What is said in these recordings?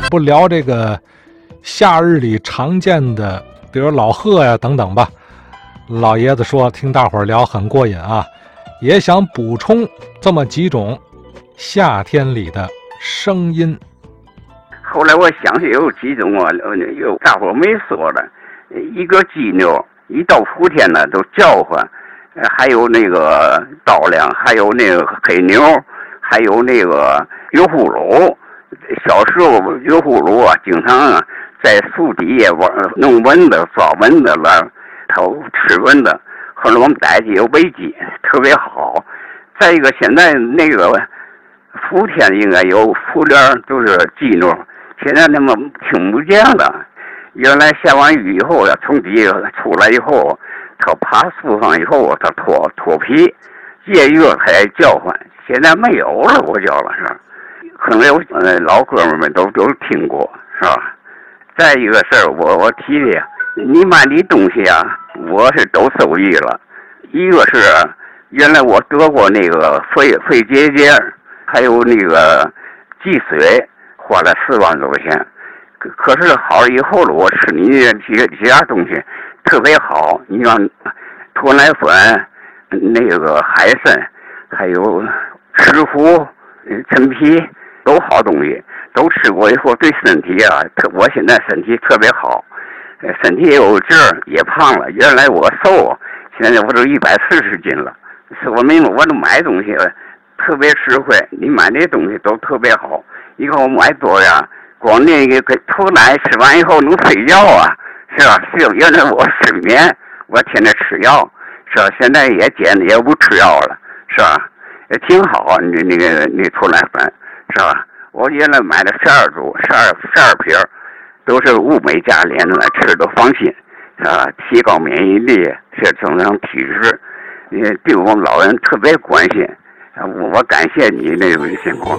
不聊这个夏日里常见的，比如老鹤呀等等吧。老爷子说听大伙儿聊很过瘾啊，也想补充这么几种夏天里的声音。 后来我想起有几种啊，有大伙没说的，一个鸡牛一到伏天呢都叫唤，还有那个刀梁，还有那个黑牛，还有那个油葫芦。小时候油葫芦啊，经常啊在树底下弄蚊子、抓蚊子了，它吃蚊子。后来我们逮起有危机，特别好。再一个，现在那个伏天应该有伏帘，都是鸡牛，现在他们听不见了。原来下完雨以后呀，从底下出来以后，它爬树上以后，它脱皮，越热它也叫唤。现在没有了，我觉了是吧？可能有老哥们都听过，是吧？再一个事儿，我提的，你买的东西啊，我是都受益了。一个是原来我得过那个肺结节，还有那个积水，花了4万多块钱。可是好了以后了，我吃你其他东西特别好，你像脱奶粉、那个海参，还有石斛、陈皮，都好东西，都吃过以后对身体啊，我现在身体特别好，身体也有劲儿，也胖了。原来我瘦，现在我都140斤了。说明我都买东西特别实惠，你买那些东西都特别好。以后我买多呀，光那个脱奶吃完以后能睡觉啊，是吧？原来我失眠，我天天吃药，是吧？现在也不吃药了，是吧？也挺好，那脱奶粉，是吧？我原来买了12组，12瓶，都是物美价廉的，吃都放心，是吧？提高免疫力，是增强体质，对我们老人特别关心，我感谢你那种情况。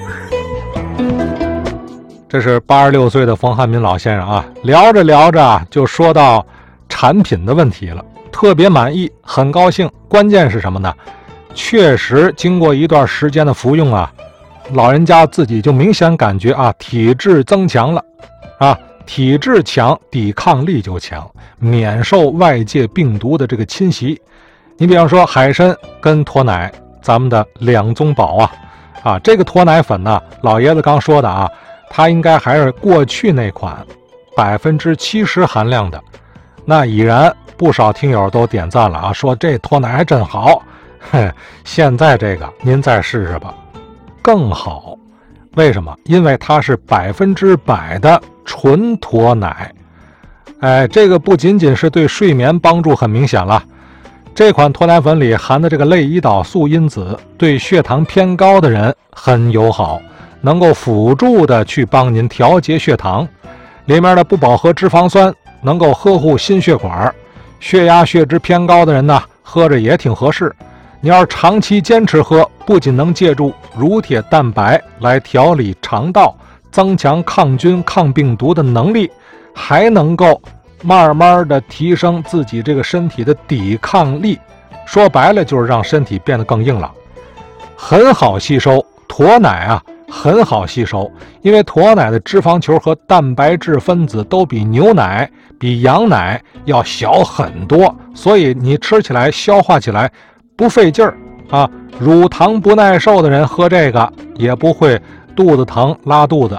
这是86岁的冯汉民老先生啊，聊着聊着就说到产品的问题了，特别满意，很高兴。关键是什么呢？确实经过一段时间的服用啊，老人家自己就明显感觉啊，体质增强了啊，体质强，抵抗力就强，免受外界病毒的这个侵袭。你比方说海参跟脱奶，咱们的2宗宝啊，这个脱奶粉呢，老爷子刚说的啊，它应该还是过去那款70%含量的。那已然不少听友都点赞了啊，说这脱奶还真好。现在这个您再试试吧，更好。为什么？因为它是100%的纯脱奶。这个不仅仅是对睡眠帮助很明显了，这款脱奶粉里含的这个类胰岛素因子对血糖偏高的人很友好，能够辅助的去帮您调节血糖。里面的不饱和脂肪酸能够呵护心血管，血压血脂偏高的人呢，喝着也挺合适。你要是长期坚持喝，不仅能借助乳铁蛋白来调理肠道，增强抗菌抗病毒的能力，还能够慢慢的提升自己这个身体的抵抗力。说白了就是让身体变得更硬朗，很好吸收。脱奶啊很好吸收，因为脱奶的脂肪球和蛋白质分子都比牛奶比羊奶要小很多，所以你吃起来消化起来不费劲儿啊。乳糖不耐受的人喝这个也不会肚子疼拉肚子